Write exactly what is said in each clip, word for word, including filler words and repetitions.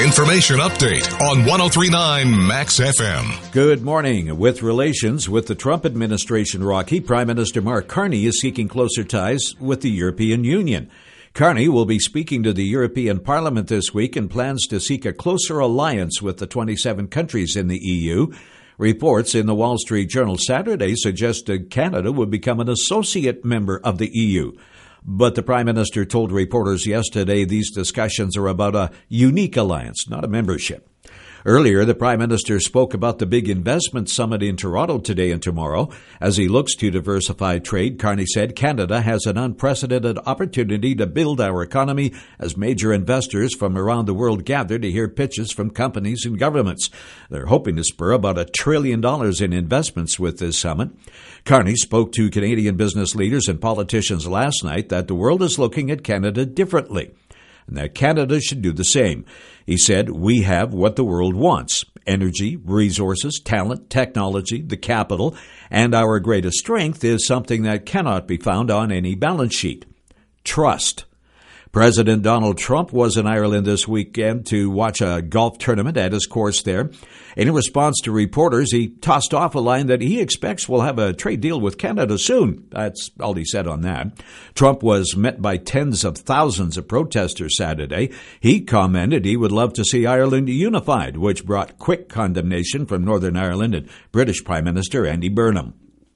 information update on one oh three point nine Max F M. Good morning. With relations with the Trump administration rocky, Prime Minister Mark Carney is seeking closer ties with the European Union. Carney will be speaking to the European Parliament this week and plans to seek a closer alliance with the twenty-seven countries in the E U. Reports in the Wall Street Journal Saturday suggested Canada would become an associate member of the E U. But the Prime Minister told reporters yesterday these discussions are about a unique alliance, not a membership. Earlier, the Prime Minister spoke about the big investment summit in Toronto today and tomorrow. As he looks to diversify trade, Carney said Canada has an unprecedented opportunity to build our economy as major investors from around the world gather to hear pitches from companies and governments. They're hoping to spur about a trillion dollars in investments with this summit. Carney spoke to Canadian business leaders and politicians last night that the world is looking at Canada differently, and that Canada should do the same. He said, "We have what the world wants: energy, resources, talent, technology, the capital, and our greatest strength is something that cannot be found on any balance sheet: trust." President Donald Trump was in Ireland this weekend to watch a golf tournament at his course there. In response to reporters, he tossed off a line that he expects will have a trade deal with Canada soon. That's all he said on that. Trump was met by tens of thousands of protesters Saturday. He commented he would love to see Ireland unified, which brought quick condemnation from Northern Ireland and British Prime Minister Andy Burnham.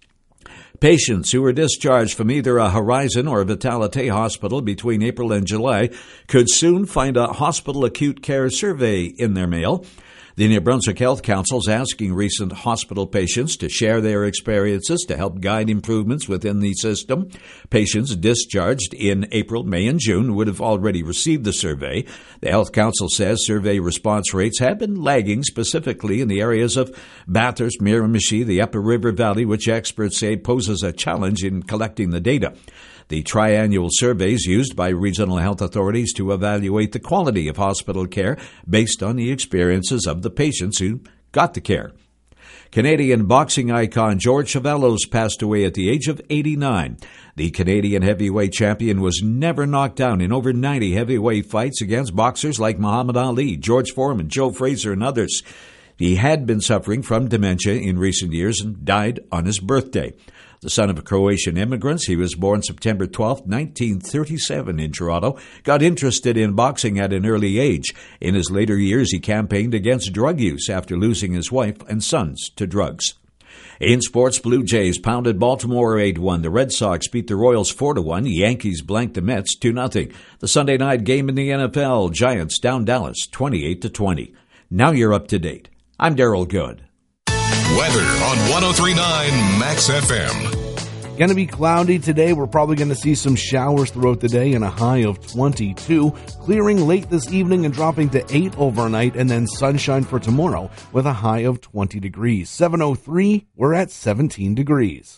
Patients who were discharged from either a Horizon or a Vitality hospital between April and July could soon find a hospital acute care survey in their mail. The New Brunswick Health Council is asking recent hospital patients to share their experiences to help guide improvements within the system. Patients discharged in April, May, and June would have already received the survey. The Health Council says survey response rates have been lagging, specifically in the areas of Bathurst, Miramichi, the Upper River Valley, which experts say poses a challenge in collecting the data. The triannual surveys used by regional health authorities to evaluate the quality of hospital care based on the experiences of the patients who got the care. Canadian boxing icon George Chavelos passed away at the age of eighty-nine. The Canadian heavyweight champion was never knocked down in over ninety heavyweight fights against boxers like Muhammad Ali, George Foreman, Joe Frazier, and others. He had been suffering from dementia in recent years and died on his birthday. The son of Croatian immigrants, he was born September twelfth, nineteen thirty-seven in Toronto, got interested in boxing at an early age. In his later years, he campaigned against drug use after losing his wife and sons to drugs. In sports, Blue Jays pounded Baltimore eight one. The Red Sox beat the Royals four to one. Yankees blanked the Mets two nothing. The Sunday night game in the N F L, Giants down Dallas twenty-eight to twenty. Now you're up to date. I'm Daryl Good. Weather on one oh three point nine Max F M. Going to be cloudy today. We're probably going to see some showers throughout the day and a high of twenty-two. Clearing late this evening and dropping to eight overnight, and then sunshine for tomorrow with a high of twenty degrees. seven oh three, we're at seventeen degrees.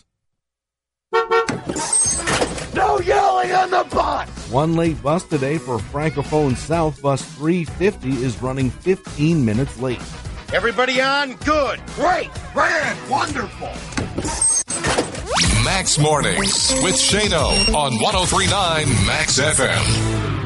No yelling on the bus! One late bus today for Francophone South. Bus three fifty is running fifteen minutes late. Everybody on? Good. Great. Grand. Wonderful. Max Mornings with Shano on one oh three point nine Max F M.